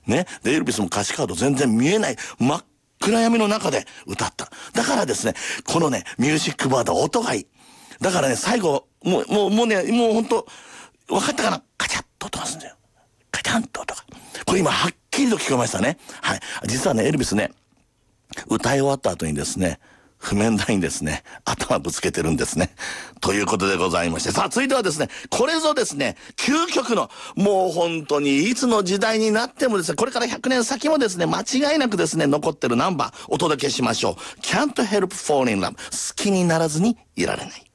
ね。で、エルビスも歌詞カード全然見えない真っ暗闇の中で歌った。だからですね、このね、ミュージックバード音がいい。だからね、最後、もうほんと、わかったかな？カチャッと音がするんだよ。カチャンと音が。これ今はっきりと聞こえましたね。はい。実はね、エルビスね、歌い終わった後にですね、譜面台にですね、頭ぶつけてるんですね。ということでございまして。さあ、続いてはですね、これぞですね、究極の、もう本当にいつの時代になってもですね、これから100年先もですね、間違いなくですね、残ってるナンバーお届けしましょう。Can't Help Falling in Love。好きにならずにいられない。